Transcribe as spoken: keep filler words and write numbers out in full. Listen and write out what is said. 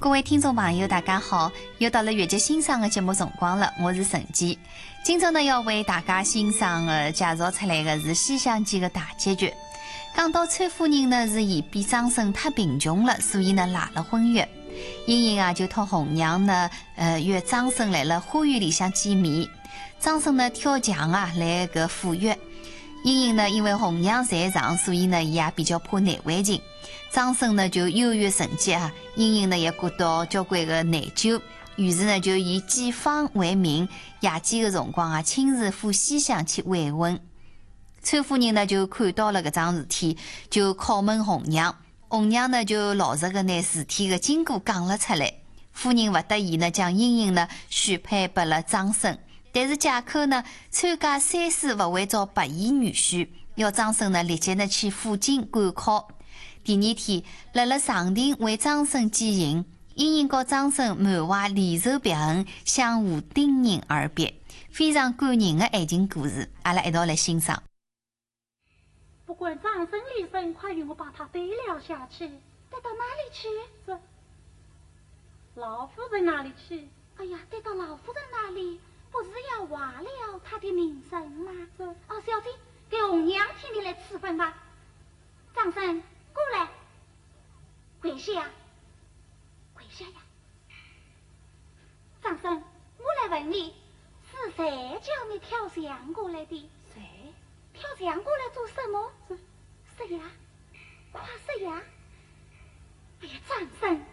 各位听众朋友，大家好！又到了越剧欣赏的节目辰光了，我是陈姬。今朝呢，要为大家欣赏的介绍出来的是《西厢记》的大结局。讲到崔夫人呢，是嫌比张生太贫穷了，所以呢赖了婚约。英英啊就托红娘呢，呃约张生来了花园里向见面。张生呢跳墙啊来个赴约。英英呢因为红娘在场，所以呢伊也比较怕难为情。张生呢就优越成绩啊，英英呢也感到交关个内疚，于是呢就以检方为名，夜间的辰光啊亲自赴西厢去慰问。崔夫人呢就看到了搿桩事体，就拷问红娘，红娘呢就老实个拿事体的经过讲了出来。夫人勿得已呢将英英呢许配拨了张生，但是借口呢参加三试勿会遭白衣女婿，要张生呢立即呢去赴京赶考。第二天，辣辣长亭为张生饯行，英英和张生满怀离愁别恨，相互叮咛而别，非常感人的爱情故事。阿拉一道来欣赏。 不管张生离生，快与我把他带了下去。带到哪里去？这老夫人哪里去？哎呀，带到老夫人那里，不是要坏了他的名声吗？这哦，小姐，给红娘替你来赐婚吧。张生，过来，跪下，跪下呀！张生，我来问你，是谁叫你跳墙过来的？谁？跳墙过来做什么？是呀，快说呀！哎呀，张生，